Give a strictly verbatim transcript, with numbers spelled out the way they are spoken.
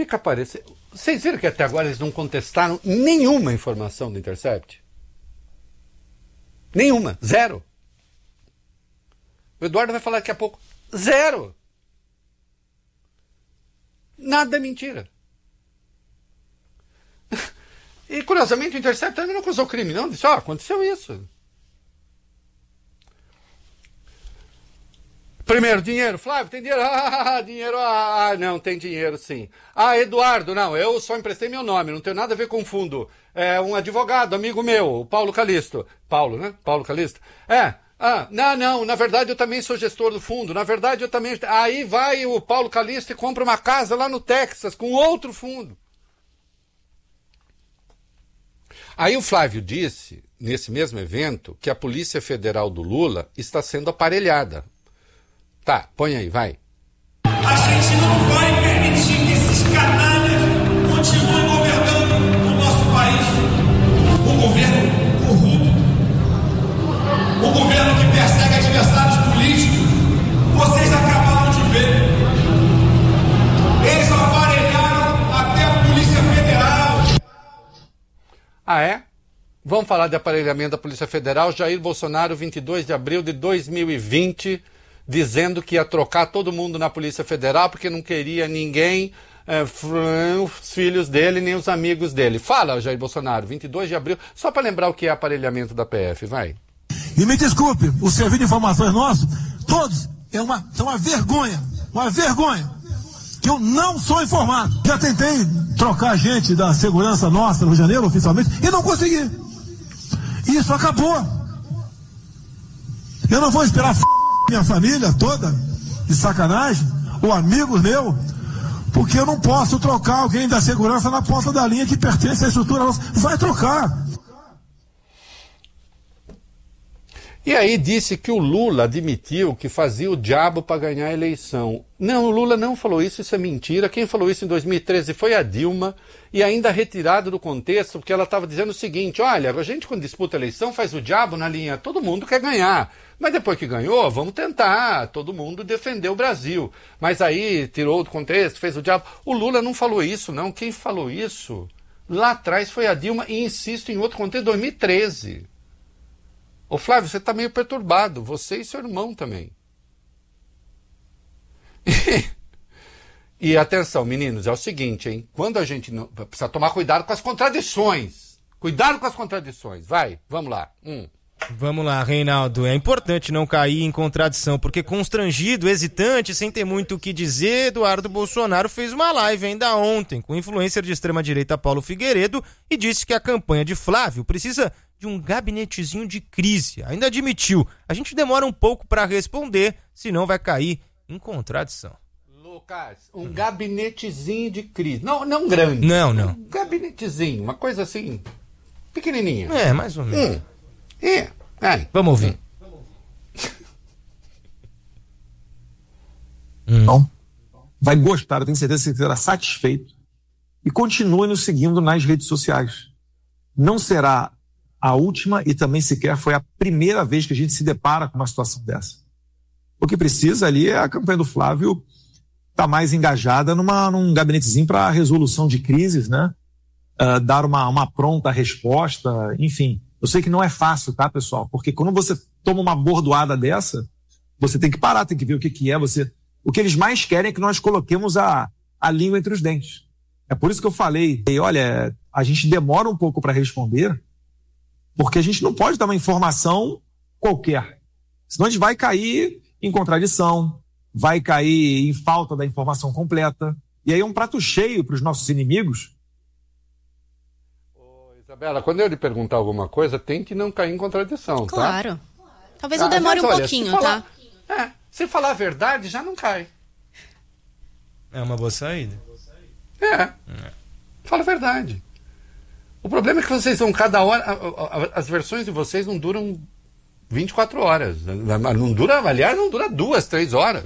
fica aparecendo... Vocês viram que até agora eles não contestaram nenhuma informação do Intercept? Nenhuma. Zero. O Eduardo vai falar daqui a pouco. Zero. Nada é mentira. E, curiosamente, o Intercept também não acusou crime, não. Disse, ó, oh, aconteceu isso. Primeiro, dinheiro. Flávio, tem dinheiro? Ah, dinheiro. Ah, não, tem dinheiro, sim. Ah, Eduardo, não, eu só emprestei meu nome, não tenho nada a ver com fundo. É um advogado, amigo meu, o Paulo Calisto. Paulo, né? Paulo Calisto. É. Ah, não, não, na verdade eu também sou gestor do fundo. Na verdade eu também... Aí vai o Paulo Calisto e compra uma casa lá no Texas com outro fundo. Aí o Flávio disse, nesse mesmo evento, que a Polícia Federal do Lula está sendo aparelhada. Tá, põe aí, vai. A gente não vai permitir que esses canalhas continuem governando o nosso país. Um governo corrupto, um governo que persegue adversários políticos. Vocês acabaram de ver. Eles aparelharam até a Polícia Federal. Ah, é? Vamos falar de aparelhamento da Polícia Federal. Jair Bolsonaro, vinte e dois de abril de dois mil e vinte... dizendo que ia trocar todo mundo na Polícia Federal porque não queria ninguém, é, os filhos dele, nem os amigos dele. Fala, Jair Bolsonaro, vinte e dois de abril, só para lembrar o que é aparelhamento da P F, vai. E me desculpe, o serviço de informações nosso, todos, é uma, é uma vergonha, uma vergonha, que eu não sou informado. Já tentei trocar gente da segurança nossa no Rio de Janeiro, oficialmente, e não consegui. Isso acabou. Eu não vou esperar f... minha família toda, de sacanagem, ou amigos meus, porque eu não posso trocar alguém da segurança na ponta da linha que pertence à estrutura nossa. Vai trocar. E aí disse que o Lula admitiu que fazia o diabo para ganhar a eleição. Não, o Lula não falou isso, isso é mentira. Quem falou isso em dois mil e treze foi a Dilma, e ainda retirado do contexto, porque ela estava dizendo o seguinte, olha, a gente quando disputa a eleição faz o diabo na linha, todo mundo quer ganhar. Mas depois que ganhou, vamos tentar, todo mundo defender o Brasil. Mas aí tirou do contexto, fez o diabo. O Lula não falou isso, não. Quem falou isso lá atrás foi a Dilma, e insisto em outro contexto, dois mil e treze. Ô Flávio, você está meio perturbado, você e seu irmão também. E atenção, meninos, é o seguinte, hein? Quando a gente não... precisa tomar cuidado com as contradições. Cuidado com as contradições. Vai, vamos lá. Hum. Vamos lá, Reinaldo. É importante não cair em contradição, porque constrangido, hesitante, sem ter muito o que dizer, Eduardo Bolsonaro fez uma live ainda ontem com o influencer de extrema-direita Paulo Figueiredo e disse que a campanha de Flávio precisa de um gabinetezinho de crise. Ainda admitiu. A gente demora um pouco para responder, senão vai cair em contradição. Lucas, um hum. gabinetezinho de crise. Não, não grande. Não, não. Um gabinetezinho, uma coisa assim, pequenininha. É, mais ou menos. Hum. É. Ai. Vamos ouvir. Hum. Então, vai gostar, eu tenho certeza que você será satisfeito. E continue nos seguindo nas redes sociais. Não será a última e também sequer foi a primeira vez que a gente se depara com uma situação dessa. O que precisa ali é a campanha do Flávio estar tá mais engajada numa, num gabinetezinho para resolução de crises, né? Uh, dar uma, uma pronta resposta, enfim. Eu sei que não é fácil, tá, pessoal? Porque quando você toma uma bordoada dessa, você tem que parar, tem que ver o que, que é. Você... O que eles mais querem é que nós coloquemos a, a língua entre os dentes. É por isso que eu falei, e olha, a gente demora um pouco para responder, porque a gente não pode dar uma informação qualquer. Senão a gente vai cair em contradição, vai cair em falta da informação completa. E aí é um prato cheio para os nossos inimigos. Ô, Isabela, quando eu lhe perguntar alguma coisa, tente não cair em contradição, tá? Claro. Talvez eu demore mas, um olha, pouquinho, falar, tá? É, se falar a verdade, já não cai. É uma boa saída. É. é. Fala a verdade. O problema é que vocês vão cada hora... As versões de vocês não duram vinte e quatro horas. Não dura, aliás, não dura duas, três horas.